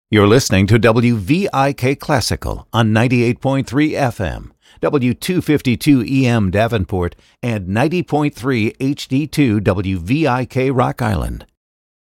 You're listening to WVIK Classical on 98.3 FM, W252 EM Davenport, and 90.3 HD2 WVIK Rock Island.